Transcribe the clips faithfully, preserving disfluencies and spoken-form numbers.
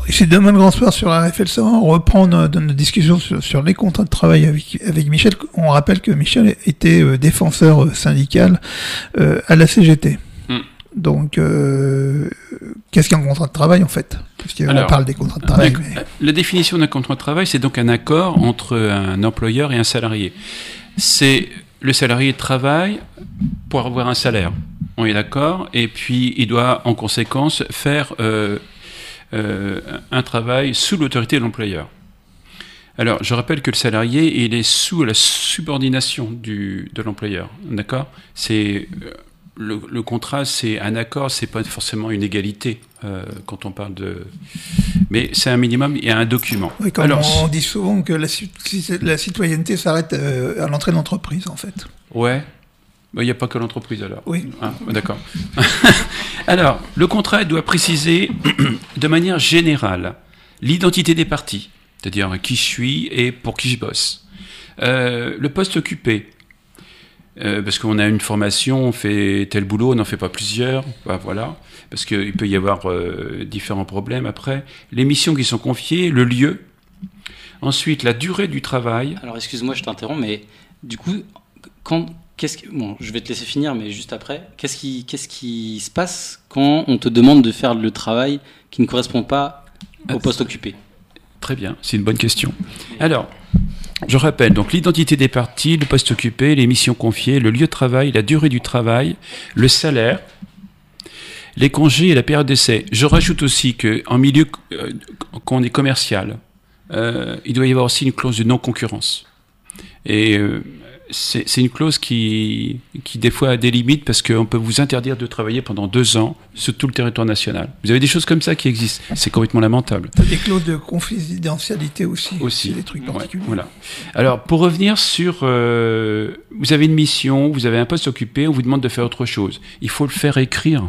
C'est Domaine Grand Sport sur R F L cent un. On reprend notre, notre discussion sur, sur les contrats de travail avec, avec Michel. On rappelle que Michel était euh, défenseur syndical euh, à la C G T. Mm. Donc, euh, qu'est-ce qu'un contrat de travail en fait? Parce qu'on parle des contrats de travail. Mais... La définition d'un contrat de travail, c'est donc un accord entre un employeur et un salarié. C'est le salarié travaille pour avoir un salaire. On est d'accord? Et puis, il doit en conséquence faire... Euh, Euh, un travail sous l'autorité de l'employeur. Alors, je rappelle que le salarié, il est sous la subordination du, de l'employeur, d'accord? C'est, le, le contrat, c'est un accord, c'est pas forcément une égalité euh, quand on parle de... Mais c'est un minimum, il y a un document. Oui, comme Alors, on dit souvent que la, la citoyenneté s'arrête à l'entrée de l'entreprise, en fait. Ouais. Il n'y a pas que l'entreprise alors. Oui. Ah, d'accord. Alors, le contrat doit préciser de manière générale l'identité des parties, c'est-à-dire qui je suis et pour qui je bosse. Euh, le poste occupé, euh, parce qu'on a une formation, on fait tel boulot, on n'en fait pas plusieurs, bah, voilà, parce qu'il peut y avoir euh, différents problèmes après. Les missions qui sont confiées, le lieu. Ensuite, la durée du travail. Alors, excuse-moi, je t'interromps, mais du coup, quand... Qu'est-ce que, bon, je vais te laisser finir, mais juste après, qu'est-ce qui, qu'est-ce qui se passe quand on te demande de faire le travail qui ne correspond pas au poste occupé? Très bien, c'est une bonne question. Alors, je rappelle, donc l'identité des parties, le poste occupé, les missions confiées, le lieu de travail, la durée du travail, le salaire, les congés et la période d'essai. Je rajoute aussi qu'en milieu, euh, quand on est commercial, euh, il doit y avoir aussi une clause de non-concurrence. Et... Euh, C'est, c'est une clause qui, qui, des fois, a des limites parce qu'on peut vous interdire de travailler pendant deux ans sur tout le territoire national. Vous avez des choses comme ça qui existent. C'est complètement lamentable. Des clauses de confidentialité aussi. Aussi. Des trucs particuliers. Ouais, voilà. Alors, pour revenir sur... Euh, vous avez une mission, vous avez un poste occupé, on vous demande de faire autre chose. Il faut le faire écrire.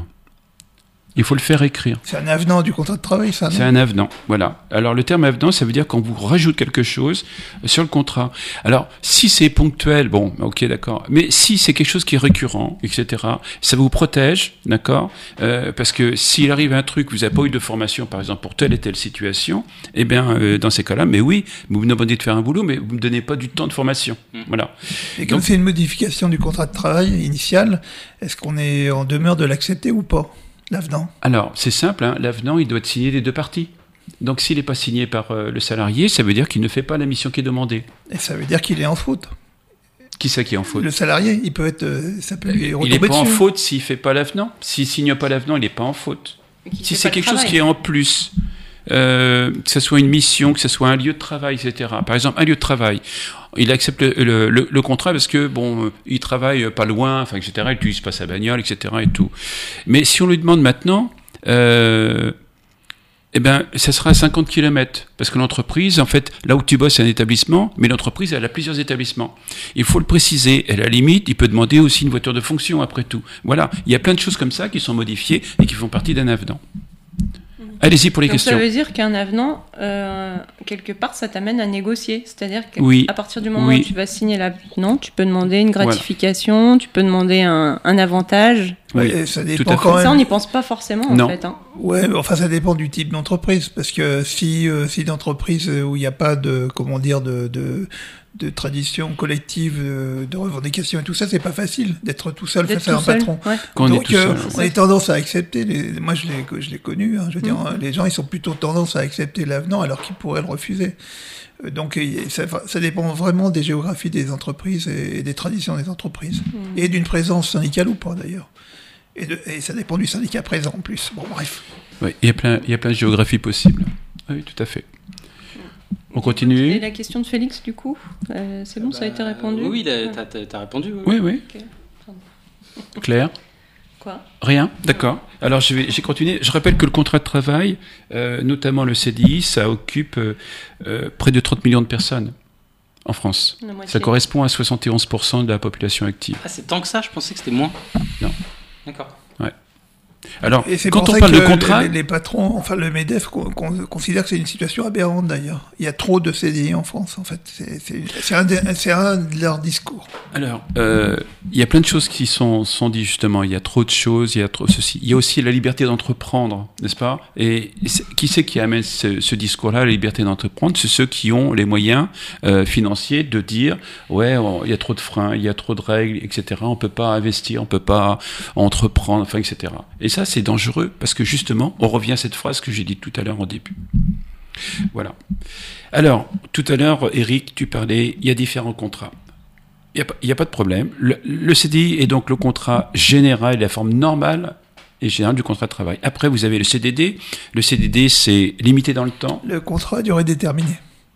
Il faut le faire écrire. C'est un avenant du contrat de travail, ça, non ? C'est un avenant, voilà. Alors, le terme avenant, ça veut dire qu'on vous rajoute quelque chose sur le contrat. Alors, si c'est ponctuel, bon, ok, d'accord. Mais si c'est quelque chose qui est récurrent, et cetera, ça vous protège, d'accord ? euh, Parce que s'il arrive un truc, vous n'avez pas eu de formation, par exemple, pour telle et telle situation, eh bien, euh, dans ces cas-là, mais oui, vous me demandez de faire un boulot, mais vous ne me donnez pas du temps de formation. Mmh. Voilà. Et comme Donc, c'est une modification du contrat de travail initial, est-ce qu'on est en demeure de l'accepter ou pas ? L'avenant. Alors, c'est simple, hein, l'avenant, il doit être signé des deux parties. Donc, s'il n'est pas signé par euh, le salarié, ça veut dire qu'il ne fait pas la mission qui est demandée. Et ça veut dire qu'il est en faute. Qui c'est qui est en faute ? Le salarié, il peut être... Ça peut lui retomber il n'est pas dessus. en faute s'il ne fait pas l'avenant. S'il ne signe pas l'avenant, il n'est pas en faute. Si c'est quelque chose qui est en plus, euh, que ce soit une mission, que ce soit un lieu de travail, et cetera. Par exemple, un lieu de travail, il accepte le, le, le, le contrat parce que bon, euh, il travaille pas loin, enfin, et cetera. Il utilise pas sa bagnole, et cetera. Et tout. Mais si on lui demande maintenant, euh, eh ben, ça sera à cinquante kilomètres parce que l'entreprise, en fait, là où tu bosses, c'est un établissement, mais l'entreprise, elle a plusieurs établissements. Il faut le préciser. Et à la limite, il peut demander aussi une voiture de fonction après tout. Voilà, il y a plein de choses comme ça qui sont modifiées et qui font partie d'un avenant. Allez-y pour les Donc questions. Ça veut dire qu'un avenant, euh, quelque part, ça t'amène à négocier. C'est-à-dire qu'à oui. partir du moment oui. où tu vas signer l'avenant, tu peux demander une gratification, voilà. Tu peux demander un, un avantage. Oui, ouais, ça dépend quand même. Ça, on n'y pense pas forcément, non. en fait. Hein. Ouais, enfin, ça dépend du type d'entreprise. Parce que si, euh, si une entreprise où il n'y a pas de, comment dire, de, de, de tradition collective, de, de revendication et tout ça, c'est pas facile d'être tout seul d'être face à un seul, patron. Ouais. Donc, on, euh, on a tendance à accepter. Les, moi, je l'ai, je l'ai connu. Hein, je veux mmh. dire, les gens, ils sont plutôt tendance à accepter l'avenant alors qu'ils pourraient le refuser. Donc, ça, ça dépend vraiment des géographies des entreprises et des traditions des entreprises. Mmh. Et d'une présence syndicale ou pas, d'ailleurs. Et, de, et ça dépend du syndicat présent, en plus. Bon, bref. Oui, il y a plein, il y a plein de géographies possibles. Oui, tout à fait. On continue. Et la question de Félix, du coup, euh, c'est bon, bah, ça a été répondu ? Oui, oui, t'as, t'as, t'as répondu. Oui, oui. oui. Okay. Claire ? Quoi ? Rien, d'accord. Alors, je vais, j'ai continué. Je rappelle que le contrat de travail, euh, notamment le C D I, ça occupe euh, euh, près de trente millions de personnes en France. Ça correspond à soixante et onze pour cent de la population active. Ah, c'est tant que ça ? Je pensais que c'était moins. Non. D'accord. Ouais. Alors, et c'est quand pour on ça parle que de contrat... les, les patrons, enfin le MEDEF, con, con, considère que c'est une situation aberrante d'ailleurs. Il y a trop de C D I en France, en fait. C'est, c'est, c'est, un, de, c'est un de leurs discours. Alors, euh, il y a plein de choses qui sont, sont dites justement. Il y a trop de choses, il y a trop ceci. Il y a aussi la liberté d'entreprendre, n'est-ce pas ? Et qui c'est qui amène ce, ce discours-là, la liberté d'entreprendre ? C'est ceux qui ont les moyens euh, financiers de dire ouais, on, il y a trop de freins, il y a trop de règles, et cetera. On peut pas investir, on peut pas entreprendre, enfin, et cetera. Et ça, c'est dangereux parce que justement, on revient à cette phrase que j'ai dite tout à l'heure au début. Voilà. Alors, tout à l'heure, Eric, tu parlais, il y a différents contrats. Il n'y a, a pas de problème. Le, le C D I est donc le contrat général, la forme normale et générale du contrat de travail. Après, vous avez le C D D. Le C D D, c'est limité dans le temps. Le contrat à durée déterminée.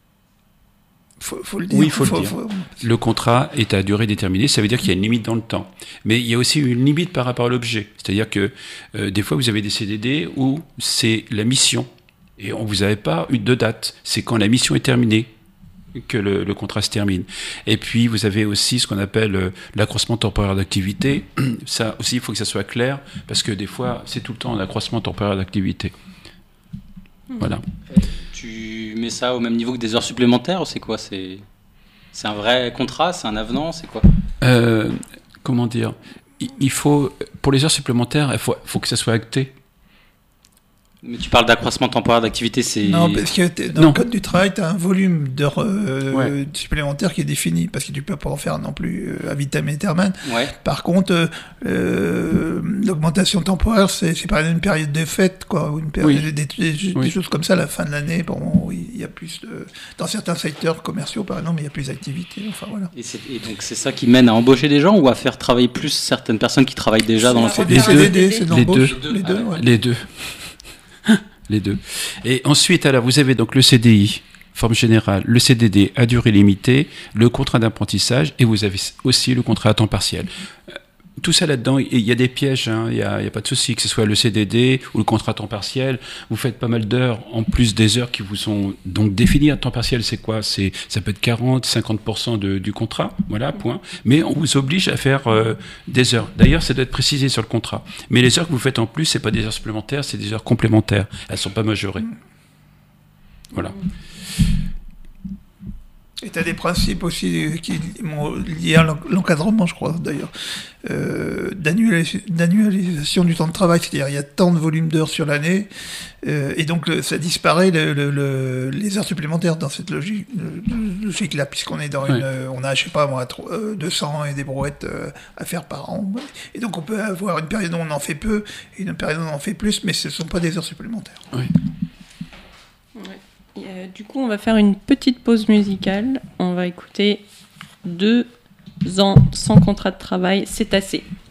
Faut, faut le dire. Oui, il faut, faut le dire. Faut... Le contrat est à durée déterminée, ça veut dire qu'il y a une limite dans le temps. Mais il y a aussi une limite par rapport à l'objet. C'est-à-dire que euh, des fois, vous avez des C D D où c'est la mission. Et on vous n'avez pas eu de date. C'est quand la mission est terminée que le, le contrat se termine. Et puis, vous avez aussi ce qu'on appelle euh, l'accroissement temporaire d'activité. Ça aussi, il faut que ça soit clair, parce que des fois, c'est tout le temps un accroissement temporaire d'activité. Voilà. Tu mets ça au même niveau que des heures supplémentaires ou c'est quoi ? C'est, c'est un vrai contrat ? C'est un avenant ? C'est quoi ? euh, Comment dire ? Il faut, pour les heures supplémentaires, il faut, faut que ça soit acté. Mais tu parles d'accroissement temporaire d'activité, c'est... Non, parce que dans non. le code du travail, tu as un volume d'heures euh, ouais. supplémentaires qui est défini, parce que tu peux pas en faire non plus euh, à vitam aeternam. Ouais. Par contre, euh, l'augmentation temporaire, c'est, c'est par exemple une période de fête, quoi, ou une période, oui. des, des, des oui. choses comme ça, à la fin de l'année. Bon, il y a plus de, dans certains secteurs commerciaux, par exemple, il y a plus d'activité. Enfin voilà. Et, c'est, et donc c'est ça qui mène à embaucher des gens ou à faire travailler plus certaines personnes qui travaillent déjà c'est dans le C C D D ? C'est de l'embauche. Les deux. Les deux, Ah, ouais. Les deux. Les deux. Et ensuite, alors, vous avez donc le C D I, forme générale, le C D D à durée limitée, le contrat d'apprentissage, et vous avez aussi le contrat à temps partiel. Tout ça là-dedans, il y a des pièges, hein, il n'y a, a pas de souci, que ce soit le C D D ou le contrat à temps partiel. Vous faites pas mal d'heures, en plus des heures qui vous sont donc définies. À temps partiel, c'est quoi ? C'est, ça peut être quarante, cinquante pour cent de, du contrat, voilà, point. Mais on vous oblige à faire euh, des heures. D'ailleurs, ça doit être précisé sur le contrat. Mais les heures que vous faites en plus, c'est pas des heures supplémentaires, c'est des heures complémentaires. Elles sont pas majorées. Voilà. Et tu as des principes aussi qui sont liés à l'encadrement, je crois, d'ailleurs, euh, d'annualis- d'annualisation du temps de travail. C'est-à-dire il y a tant de volume d'heures sur l'année, euh, et donc le, ça disparaît le, le, le, les heures supplémentaires dans cette logique, logique-là, puisqu'on est dans une... Ouais. On a, je sais pas moi, deux cents et des brouettes euh, à faire par an. Et donc on peut avoir une période où on en fait peu, et une période où on en fait plus, mais ce ne sont pas des heures supplémentaires. Oui. Ouais. Euh, du coup, on va faire une petite pause musicale. On va écouter deux ans sans contrat de travail, c'est assez.